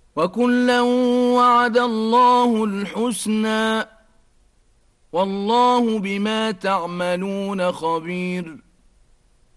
وكلا وعد الله الحسنى والله بما تعملون خبير.